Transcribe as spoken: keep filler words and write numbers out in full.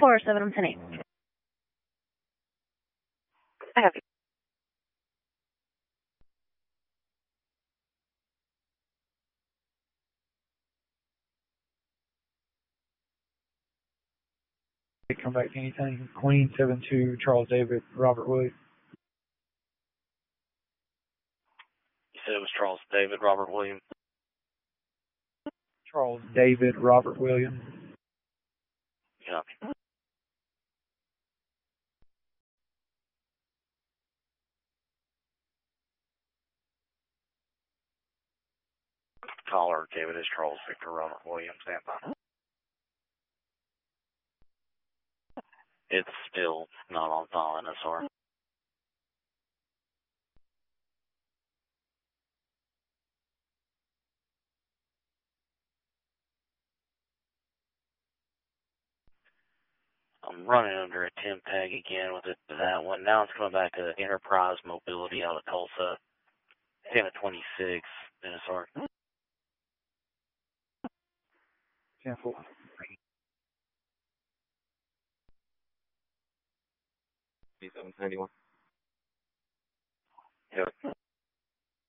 four seven, I'm ten eight. I have you. Come back to anything. Queen seven two, Charles David, Robert Williams. You said it was Charles David, Robert Williams. Charles David, Robert Williams. Copy. Caller, David is Charles Victor, Robert Williams, standby. It's still not on file N S R. I'm running under a temp tag again with it, that one. Now it's coming back to Enterprise Mobility out of Tulsa. ten to twenty-six, N S R. ten four. seven ninety-one. Yep.